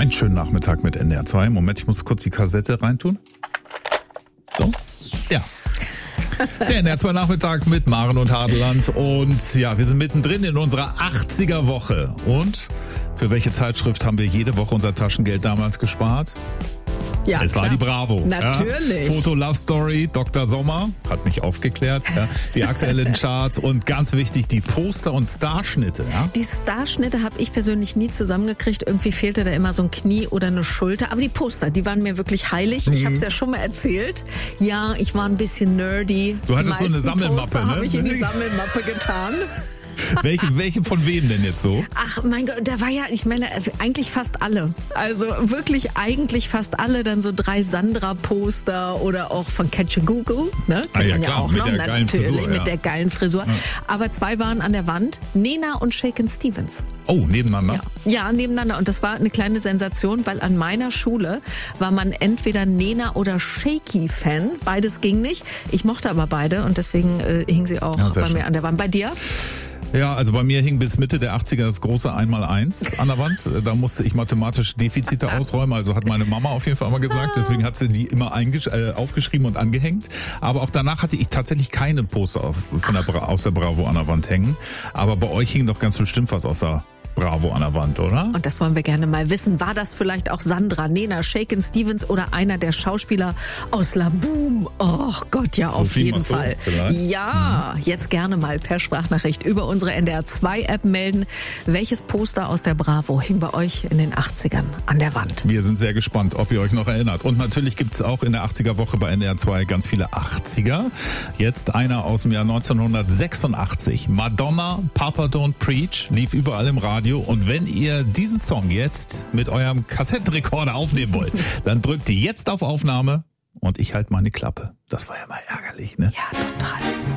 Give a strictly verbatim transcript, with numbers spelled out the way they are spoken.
Einen schönen Nachmittag mit N D R zwei. Moment, ich muss kurz die Kassette reintun. So, ja. Der N D R zwei Nachmittag mit Maren und Hadeland. Und ja, wir sind mittendrin in unserer achtziger Woche. Und für welche Zeitschrift haben wir jede Woche unser Taschengeld damals gespart? Ja, es klar. war die Bravo. Natürlich. Ja. Foto Love Story, Doktor Sommer, hat mich aufgeklärt. Ja. Die aktuellen Charts und ganz wichtig, die Poster und Starschnitte. Ja. Die Starschnitte habe ich persönlich nie zusammengekriegt. Irgendwie fehlte da immer so ein Knie oder eine Schulter. Aber die Poster, die waren mir wirklich heilig. Mhm. Ich habe es ja schon mal erzählt. Ja, ich war ein bisschen nerdy. Du hattest so eine Sammelmappe, Poster ne? habe ich in die Sammelmappe getan. Welche, welche von wem denn jetzt so? Ach mein Gott, da war ja, ich meine, eigentlich fast alle. Also wirklich eigentlich fast alle. Dann so drei Sandra-Poster oder auch von Catch a Google. Ne? Ah ja, ja klar, auch mit noch. der geilen Natürlich, Frisur. Ja. Mit der geilen Frisur. Ja. Aber zwei waren an der Wand. Nena und Shakin' Stevens. Oh, nebeneinander? Ja. ja, nebeneinander. Und das war eine kleine Sensation, weil an meiner Schule war man entweder Nena oder Shaky-Fan. Beides ging nicht. Ich mochte aber beide und deswegen äh, hing sie auch ja, bei schön. mir an der Wand. Bei dir? Ja, also bei mir hing bis Mitte der achtziger das große Einmaleins an der Wand. Da musste ich mathematische Defizite ausräumen, also hat meine Mama auf jeden Fall mal gesagt. Deswegen hat sie die immer eingesch- äh, aufgeschrieben und angehängt. Aber auch danach hatte ich tatsächlich keine Poster auf, von der Bra- aus der Bravo an der Wand hängen. Aber bei euch hing doch ganz bestimmt was aus der Bravo an der Wand, oder? Und das wollen wir gerne mal wissen. War das vielleicht auch Sandra, Nena, Shakin' Stevens oder einer der Schauspieler aus La Boom? Oh Gott, ja, auf Sophie jeden Massot Fall. vielleicht? Ja, mhm. Jetzt gerne mal per Sprachnachricht über unsere N D R zwei App melden. Welches Poster aus der Bravo hing bei euch in den achtzigern an der Wand? Wir sind sehr gespannt, ob ihr euch noch erinnert. Und natürlich gibt's auch in der achtziger Woche bei N D R zwei ganz viele achtziger. Jetzt einer aus dem Jahr neunzehnhundertsechsundachtzig. Madonna, Papa Don't Preach, lief überall im Radio. Und wenn ihr diesen Song jetzt mit eurem Kassettenrekorder aufnehmen wollt, dann drückt ihr jetzt auf Aufnahme und ich halte meine Klappe. Das war ja mal ärgerlich, ne? Ja, total.